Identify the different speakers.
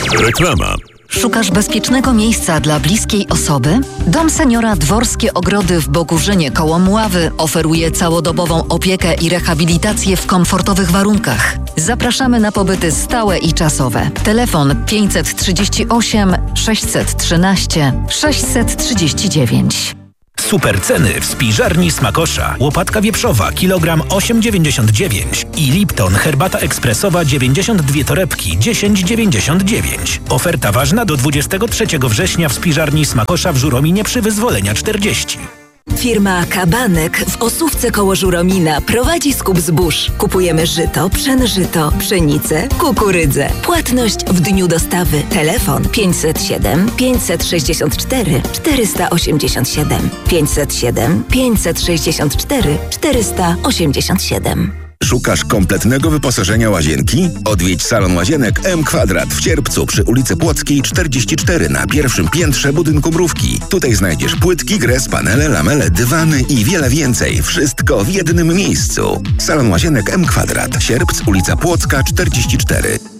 Speaker 1: Reklama.
Speaker 2: Szukasz bezpiecznego miejsca dla bliskiej osoby? Dom Seniora Dworskie Ogrody w Bogórzynie koło Mławy oferuje całodobową opiekę i rehabilitację w komfortowych warunkach. Zapraszamy na pobyty stałe i czasowe. Telefon 538 613 639.
Speaker 3: Super ceny w spiżarni Smakosza. Łopatka wieprzowa, kilogram 8,99 i Lipton herbata ekspresowa 92 torebki 10,99. Oferta ważna do 23 września w spiżarni Smakosza w Żurominie przy Wyzwolenia 40.
Speaker 4: Firma Kabanek w Osówce koło Żuromina prowadzi skup zbóż. Kupujemy żyto, pszenżyto, pszenicę, kukurydzę. Płatność w dniu dostawy. Telefon 507 564 487 507 564 487.
Speaker 5: Szukasz kompletnego wyposażenia łazienki? Odwiedź salon łazienek M Kwadrat w Cierpcu przy ulicy Płockiej 44 na pierwszym piętrze budynku Mrówki. Tutaj znajdziesz płytki, gres, panele, lamele, dywany i wiele więcej. Wszystko w jednym miejscu. Salon łazienek M Kwadrat. Sierpc, ulica Płocka 44.